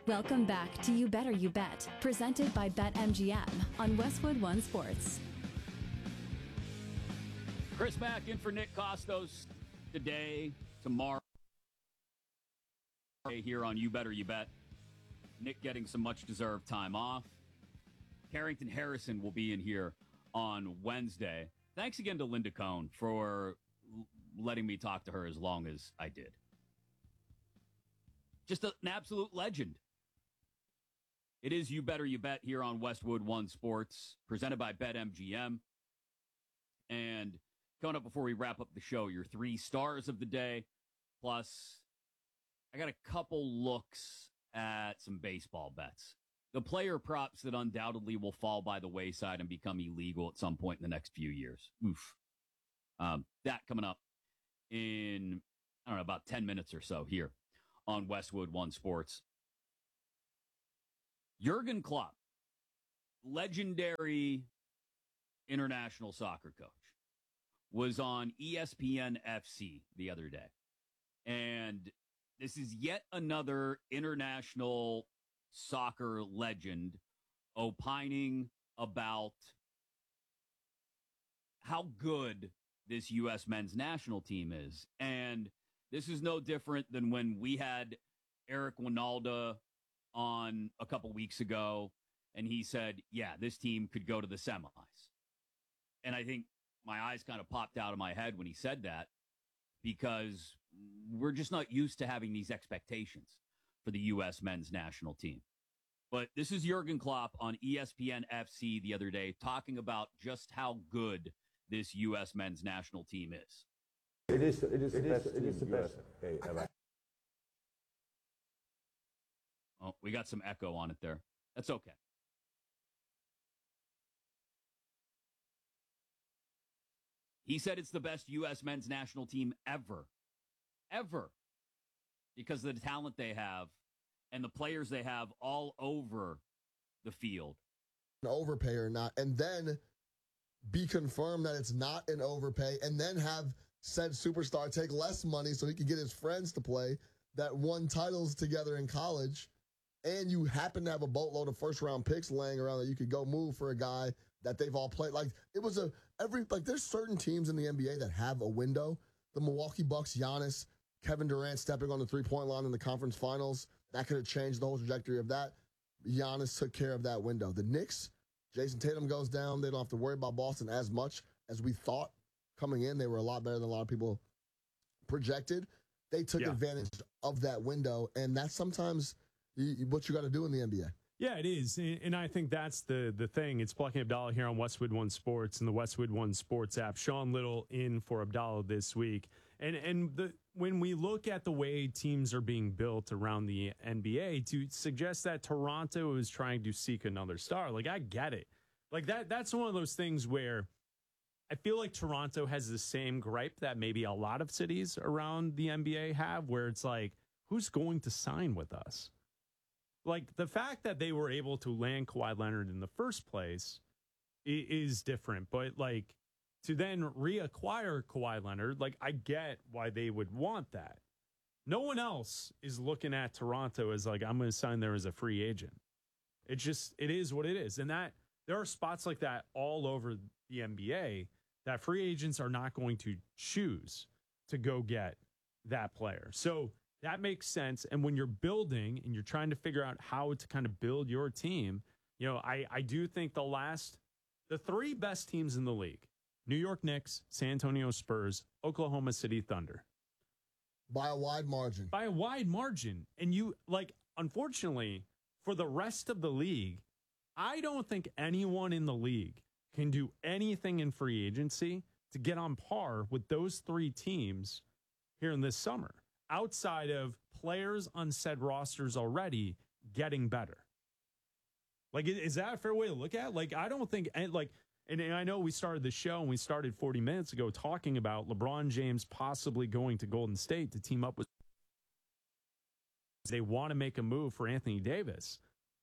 Welcome back to You Better You Bet, presented by BetMGM on Westwood One Sports. Chris Mack in for Nick Costos today, tomorrow, here on You Better You Bet. Nick getting some much-deserved time off. Carrington Harrison will be in here on Wednesday. Thanks again to Linda Cohn for letting me talk to her as long as I did. Just an absolute legend. It is You Better You Bet here on Westwood One Sports, presented by BetMGM. And coming up before we wrap up the show, your 3 stars of the day. Plus, I got a couple looks at some baseball bets. The player props that undoubtedly will fall by the wayside and become illegal at some point in the next few years. Oof. That coming up in, about 10 minutes or so here on Westwood One Sports. Jurgen Klopp, legendary international soccer coach, was on ESPN FC the other day. And this is yet another international soccer legend opining about how good this U.S. men's national team is. And this is no different than when we had Eric Winalda on a couple weeks ago, and he said, yeah, this team could go to the semis. And I think my eyes kind of popped out of my head when he said that, because we're just not used to having these expectations for the U.S. men's national team. But this is Jurgen Klopp on ESPN FC the other day talking about just how good this U.S. men's national team is. It is the best ever. Oh, we got some echo on it there. That's okay. He said it's the best U.S. men's national team ever. Ever. Because of the talent they have and the players they have all over the field. An overpay or not, and then be confirmed that it's not an overpay, and then have said superstar take less money so he can get his friends to play that won titles together in college, and you happen to have a boatload of first-round picks laying around that you could go move for a guy that they've all played. Like, it was there's certain teams in the NBA that have a window. The Milwaukee Bucks, Giannis, Kevin Durant stepping on the three-point line in the conference finals, that could have changed the whole trajectory of that. Giannis took care of that window. The Knicks, Jason Tatum goes down. They don't have to worry about Boston as much as we thought coming in. They were a lot better than a lot of people projected. They took advantage of that window, and that's sometimes what you got to do in the NBA. Yeah, it is. And I think that's the thing. It's Plucking Abdallah here on Westwood One Sports and the Westwood One Sports app. Sean Little in for Abdallah this week. And when we look at the way teams are being built around the NBA, to suggest that Toronto is trying to seek another star, like, I get it. Like, that's one of those things where I feel like Toronto has the same gripe that maybe a lot of cities around the NBA have, where it's like, who's going to sign with us? Like, the fact that they were able to land Kawhi Leonard in the first place is different. But, like, to then reacquire Kawhi Leonard, like, I get why they would want that. No one else is looking at Toronto as, like, I'm going to sign there as a free agent. It is what it is. And that there are spots like that all over the NBA that free agents are not going to choose to go get that player. So that makes sense. And when you're building and you're trying to figure out how to kind of build your team, I do think the 3 best teams in the league, New York Knicks, San Antonio Spurs, Oklahoma City Thunder. By a wide margin. By a wide margin. And unfortunately, for the rest of the league, I don't think anyone in the league can do anything in free agency to get on par with those 3 teams here in this summer, outside of players on said rosters already getting better. Like, is that a fair way to look at it? Like, I don't think, and I know we started the show and we started 40 minutes ago talking about LeBron James possibly going to Golden State to team up with. They want to make a move for Anthony Davis.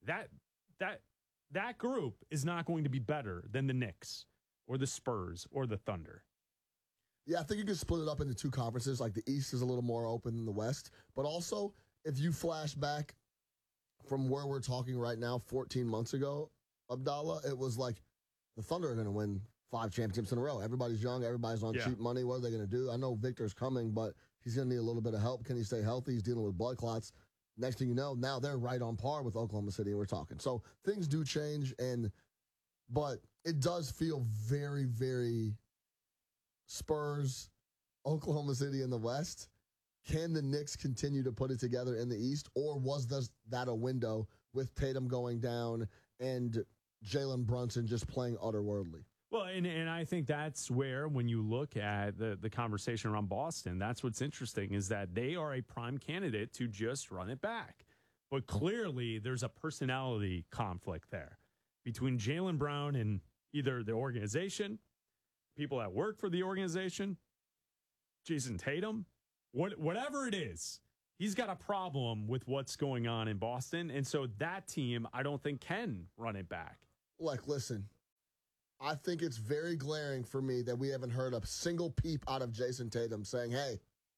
That group is not going to be better than the Knicks or the Spurs or the Thunder. Yeah, I think you can split it up into 2 conferences. Like, the East is a little more open than the West. But also, if you flash back from where we're talking right now, 14 months ago, Abdallah, it was like the Thunder are going to win 5 championships in a row. Everybody's young. Everybody's on cheap money. What are they going to do? I know Victor's coming, but he's going to need a little bit of help. Can he stay healthy? He's dealing with blood clots. Next thing you know, now they're right on par with Oklahoma City, and we're talking. So things do change, but it does feel very, very Spurs, Oklahoma City in the West. Can the Knicks continue to put it together in the East, or was that a window with Tatum going down and Jalen Brunson just playing otherworldly? Well, and I think that's where, when you look at the conversation around Boston, that's what's interesting, is that they are a prime candidate to just run it back. But clearly, there's a personality conflict there between Jaylen Brown and either the organization, people that work for the organization, Jason Tatum, whatever it is. He's got a problem with what's going on in Boston, and so that team, I don't think, can run it back. Like, listen, I think it's very glaring for me that we haven't heard a single peep out of Jason Tatum saying, hey,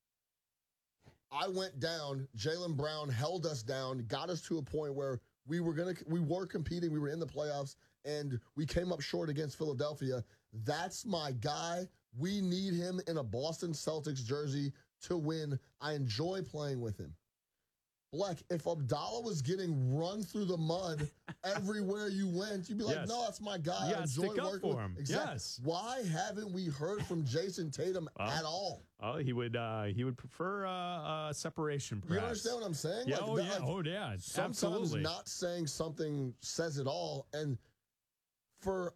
I went down, Jaylen Brown held us down, got us to a point where we were competing, we were in the playoffs, and we came up short against Philadelphia. That's my guy. We need him in a Boston Celtics jersey to win. I enjoy playing with him. Black, if Abdallah was getting run through the mud everywhere you went, you'd be like, no, that's my guy. I enjoy stick up working for with him. Exactly. Yes. Why haven't we heard from Jason Tatum at all? Oh, he would prefer separation, perhaps. You understand what I'm saying? Yeah, like, sometimes absolutely. Not saying something says it all. And for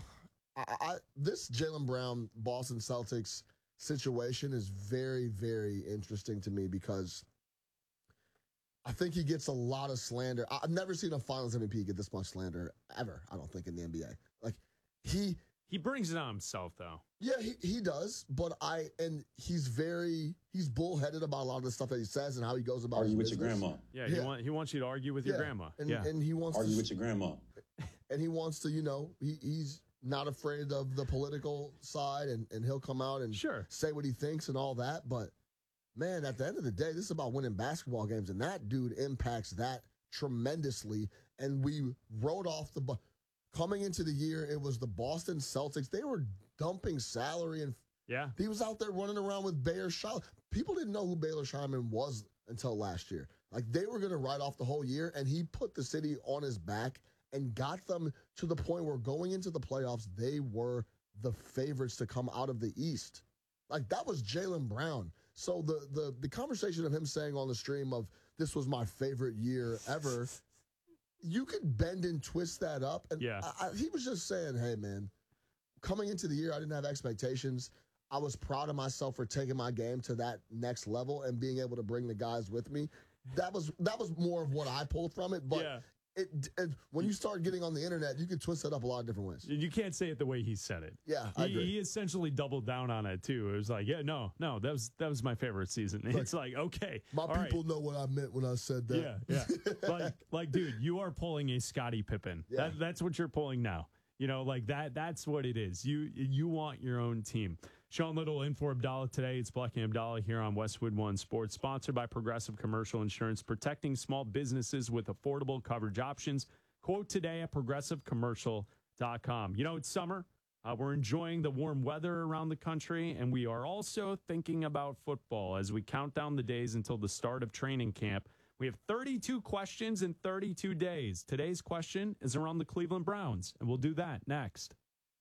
this Jaylen Brown, Boston Celtics situation is very, very interesting to me because I think he gets a lot of slander. I've never seen a Finals MVP get this much slander ever, I don't think, in the NBA. Like, he brings it on himself, though. Yeah, he does, but he's bullheaded about a lot of the stuff that he says and how he goes about his business. Argue with your grandma. Yeah, he wants you to argue with your grandma. And he wants argue with your grandma. And he wants to, he's not afraid of the political side, and he'll come out and say what he thinks and all that. But, man, at the end of the day, this is about winning basketball games, and that dude impacts that tremendously. And we wrote off coming into the year, it was the Boston Celtics. They were dumping salary, and he was out there running around with Baylor Scheierman. People didn't know who Baylor Scheierman was until last year. Like, they were going to write off the whole year, and he put the city on his back and got them to the point where going into the playoffs, they were the favorites to come out of the East. Like, that was Jaylen Brown. So the conversation of him saying on the stream of this was my favorite year ever, you could bend and twist that up. And he was just saying, hey, man, coming into the year, I didn't have expectations. I was proud of myself for taking my game to that next level and being able to bring the guys with me. That was more of what I pulled from it. But when you start getting on the internet, you can twist it up a lot of different ways. You can't say it the way he said it. Yeah, I agree. He essentially doubled down on it too. It was like, no, that was my favorite season. It's like, okay, my people know what I meant when I said that. Yeah. like, dude, you are pulling a Scottie Pippen. Yeah. That's what you're pulling now. Like that. That's what it is. You want your own team. Sean Little in for Abdallah today. It's Black and Abdallah here on Westwood One Sports, sponsored by Progressive Commercial Insurance, protecting small businesses with affordable coverage options. Quote today at progressivecommercial.com. It's summer. We're enjoying the warm weather around the country, and we are also thinking about football as we count down the days until the start of training camp. We have 32 questions in 32 days. Today's question is around the Cleveland Browns, and we'll do that next.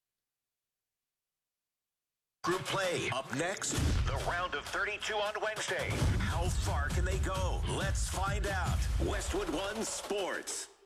Group play up next. The round of 32 on Wednesday. How far can they go? Let's find out. Westwood One Sports.